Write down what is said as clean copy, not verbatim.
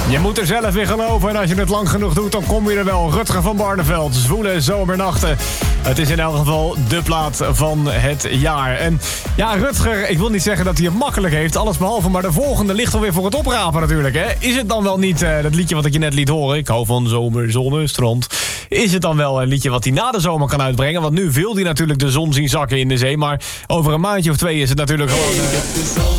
Je moet er zelf in geloven en als je het lang genoeg doet, dan kom je er wel. Rutger van Barneveld, Zwoele Zomernachten. Het is in elk geval de plaat van het jaar. En ja, Rutger, ik wil niet zeggen dat hij het makkelijk heeft, alles behalve, maar de volgende ligt alweer voor het oprapen natuurlijk, hè? Is het dan wel niet dat liedje wat ik je net liet horen? Ik hou van zomer, zonne, strand. Is het dan wel een liedje wat hij na de zomer kan uitbrengen? Want nu wil hij natuurlijk de zon zien zakken in de zee, maar over een maandje of 2 is het natuurlijk gewoon...